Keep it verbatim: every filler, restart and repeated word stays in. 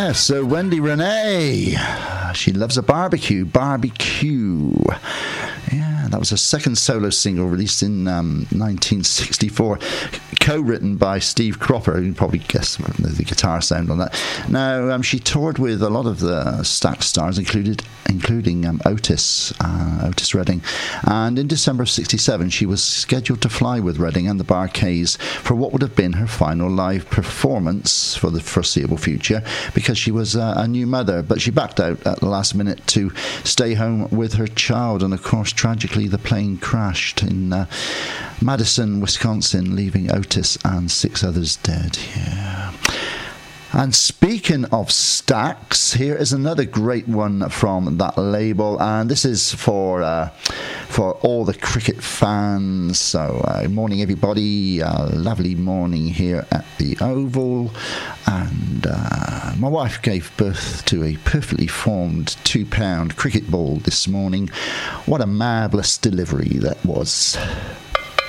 Yes, so Wendy Renee. She loves a barbecue. Barbecue. Yeah, that was her second solo single released in um, nineteen sixty-four, co-written by Steve Cropper. You can probably guess the, the guitar sound on that. Now, um, she toured with a lot of the Stax stars, included, including um, Otis, uh, Otis Redding. And in December of sixty-seven, she was scheduled to fly with Redding and the Bar-Kays for what would have been her final live performance for the foreseeable future, because she was uh, a new mother. But she backed out at the last minute to stay home with her child, and of course, tragically, the plane crashed in uh, Madison, Wisconsin, leaving Otis and six others dead. Yeah. And speaking of Stax, here is another great one from that label, and this is for uh, for all the cricket fans. So, uh, good morning, everybody. Uh, lovely morning here at the Oval, and uh, my wife gave birth to a perfectly formed two-pound cricket ball this morning. What a marvellous delivery that was.